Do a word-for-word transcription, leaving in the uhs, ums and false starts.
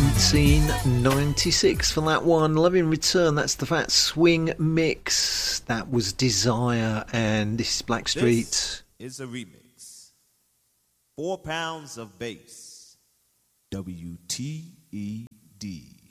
nineteen ninety-six for that one. Love in Return, that's the Fat Swing mix. That was Desire, and this is Blackstreet. This is a remix. Four pounds of bass. W T E D.